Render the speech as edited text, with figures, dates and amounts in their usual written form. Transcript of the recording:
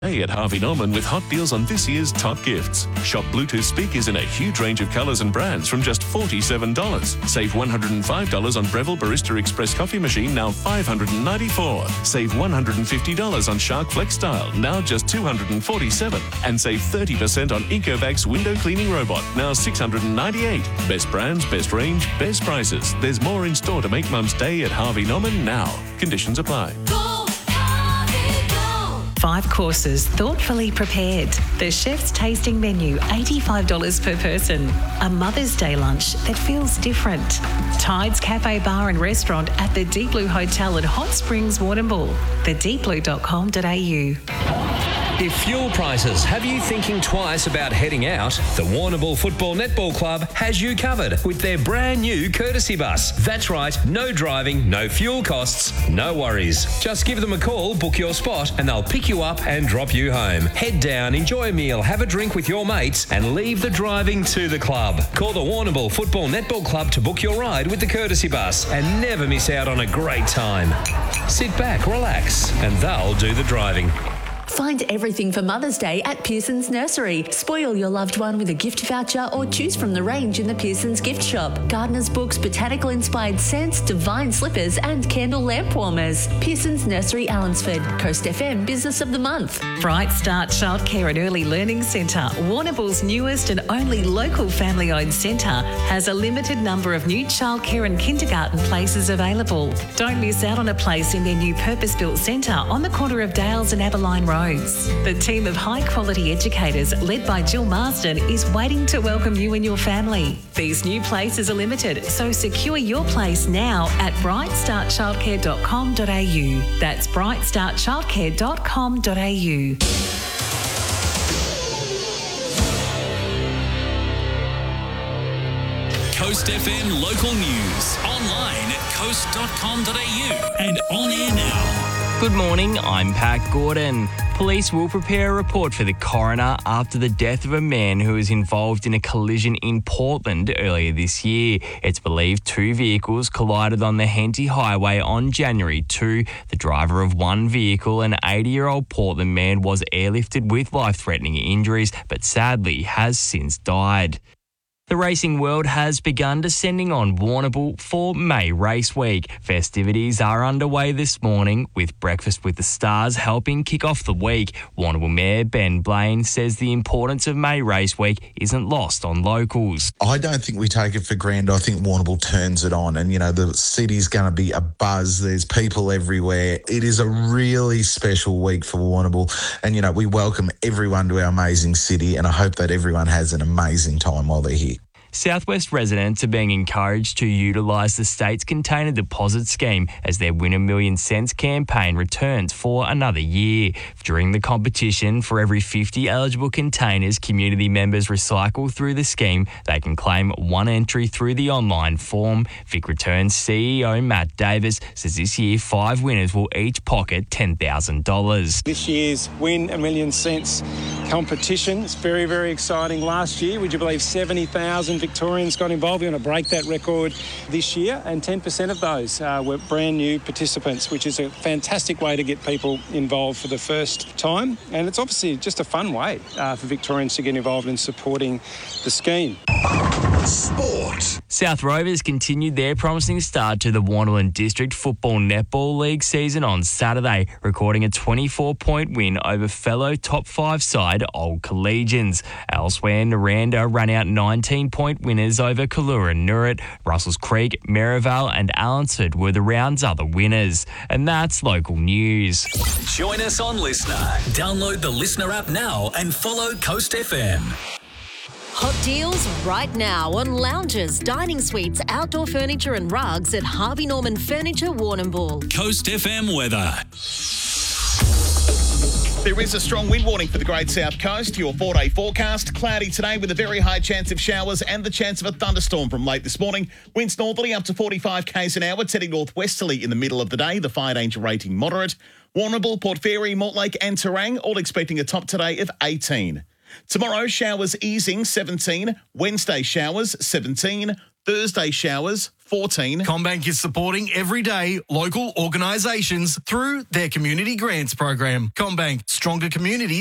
Hey, at Harvey Norman with hot deals on this year's top gifts. Shop Bluetooth speakers in a huge range of colours and brands from just $47. Save $105 on Breville Barista Express coffee machine, now $594. Save $150 on Shark Flex Style, now just $247. And save 30% on Ecovacs window cleaning robot, now $698. Best brands, best range, best prices. There's more in store to make Mum's Day at Harvey Norman now. Conditions apply. 5 courses thoughtfully prepared. The chef's tasting menu, $85 per person. A Mother's Day lunch that feels different. Tides Cafe Bar and Restaurant at the Deep Blue Hotel at Hot Springs, Warrnambool. thedeepblue.com.au. If fuel prices have you thinking twice about heading out, the Warrnambool Football Netball Club has you covered with their brand new courtesy bus. That's right, no driving, no fuel costs, no worries. Just give them a call, book your spot, and they'll pick you up and drop you home. Head down, enjoy a meal, have a drink with your mates, and leave the driving to the club. Call the Warrnambool Football Netball Club to book your ride with the courtesy bus and never miss out on a great time. Sit back, relax, and they'll do the driving. Find everything for Mother's Day at Pearson's Nursery. Spoil your loved one with a gift voucher or choose from the range in the Pearson's gift shop. Gardener's books, botanical-inspired scents, divine slippers and candle lamp warmers. Pearson's Nursery, Allensford. Coast FM Business of the Month. Bright Start Childcare and Early Learning Centre, Warrnambool's newest and only local family-owned centre, has a limited number of new childcare and kindergarten places available. Don't miss out on a place in their new purpose-built centre on the corner of Dales and Aberline Road. The team of high-quality educators led by Jill Marsden is waiting to welcome you and your family. These new places are limited, so secure your place now at brightstartchildcare.com.au. That's brightstartchildcare.com.au. Coast FM local news, online at coast.com.au and on air now. Good morning, I'm Pat Gordon. Police will prepare a report for the coroner after the death of a man who was involved in a collision in Portland earlier this year. It's believed 2 vehicles collided on the Henty Highway on January 2. The driver of one vehicle, an 80-year-old Portland man, was airlifted with life-threatening injuries, but sadly has since died. The racing world has begun descending on Warrnambool for May Race Week. Festivities are underway this morning, with Breakfast with the Stars helping kick off the week. Warrnambool Mayor Ben Blaine says the importance of May Race Week isn't lost on locals. I don't think we take it for granted. I think Warrnambool turns it on, and, the city's going to be a buzz. There's people everywhere. It is a really special week for Warrnambool, and, we welcome everyone to our amazing city, and I hope that everyone has an amazing time while they're here. Southwest residents are being encouraged to utilise the state's container deposit scheme as their Win a Million Cents campaign returns for another year. During the competition, for every 50 eligible containers community members recycle through the scheme, they can claim one entry through the online form. Vic Returns CEO Matt Davis says this year 5 winners will each pocket $10,000. This year's Win a Million Cents competition is very, very exciting. Last year, would you believe 70,000 Victorians got involved. We're going to break that record this year, and 10% of those were brand new participants, which is a fantastic way to get people involved for the first time. And it's obviously just a fun way for Victorians to get involved in supporting the scheme. Sport. South Rovers continued their promising start to the Warrnambool District Football Netball League season on Saturday, recording a 24-point win over fellow top 5 side Old Collegians. Elsewhere, Naranda ran out 19-point winners over Kallura Noorat. Russells Creek, Merivale and Allensford were the round's other winners. And that's local news. Join us on Listener. Download the Listener app now and follow Coast FM. Hot deals right now on lounges, dining suites, outdoor furniture and rugs at Harvey Norman Furniture, Warrnambool. Coast FM weather. There is a strong wind warning for the Great South Coast. Your 4-day forecast, cloudy today with a very high chance of showers and the chance of a thunderstorm from late this morning. Winds northerly up to 45 k's an hour, heading northwesterly in the middle of the day. The fire danger rating moderate. Warrnambool, Port Fairy, Mortlake and Terang all expecting a top today of 18. Tomorrow, showers easing, 17. Wednesday, showers, 17. Thursday, showers, 14. CommBank is supporting everyday local organisations through their community grants program. CommBank, stronger communities.